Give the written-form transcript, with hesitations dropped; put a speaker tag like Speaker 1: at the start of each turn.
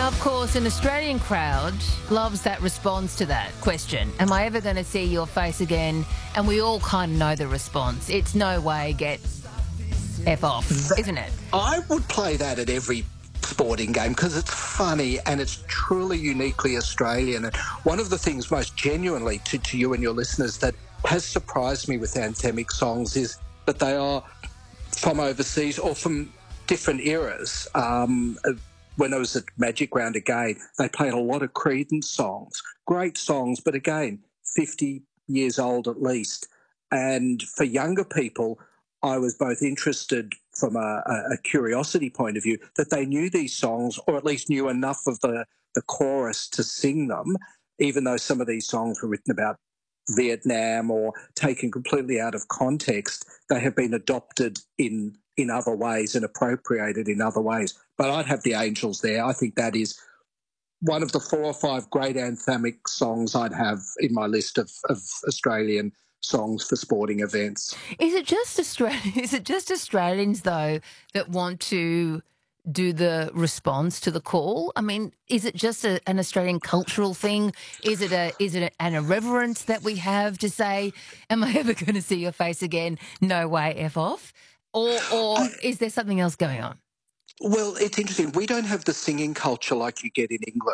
Speaker 1: Now, of course, an Australian crowd loves that response to that question. Am I ever going to see your face again? And we all kind of know the response. It's no way, get F off, isn't it?
Speaker 2: I would play that at every sporting game because it's funny and it's truly uniquely Australian. And one of the things most genuinely to you and your listeners that has surprised me with anthemic songs is that they are from overseas or from different eras. When I was at Magic Round again, they played a lot of Creedence songs, great songs, but again, 50 years old at least. And for younger people, I was both interested from a curiosity point of view that they knew these songs or at least knew enough of the chorus to sing them, even though some of these songs were written about Vietnam or taken completely out of context. They have been adopted in other ways and appropriated in other ways. But I'd have the Angels there. I think that is one of the 4 or 5 great anthemic songs I'd have in my list of Australian songs for sporting events.
Speaker 1: Is it just Australians, though, that want to do the response to the call? I mean, is it just an Australian cultural thing? Is it an irreverence that we have to say, am I ever going to see your face again? No way, F off. Or is there something else going on?
Speaker 2: Well, it's interesting. We don't have the singing culture like you get in England.